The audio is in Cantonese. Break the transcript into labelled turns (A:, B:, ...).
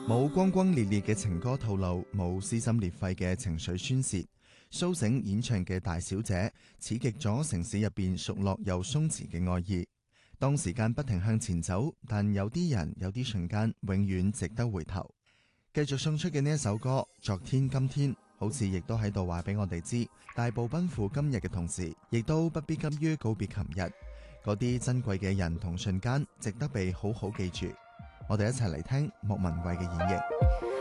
A: 冇轟轟烈烈嘅情歌吐露，冇撕心裂肺嘅情緒宣洩。蘇醒演唱嘅大小姐，刺激咗城市入邊熟絡又鬆弛嘅愛意。當時間不停向前走，但有啲人有啲瞬間永遠值得回頭。繼續送出嘅呢一首歌《昨天今天》，好似亦都喺度話俾我哋知，大步奔赴今日嘅同時，亦都不必急於告別琴日。嗰啲珍貴嘅人同瞬間，值得被好好記住。我哋一齊嚟聽莫文蔚嘅演繹。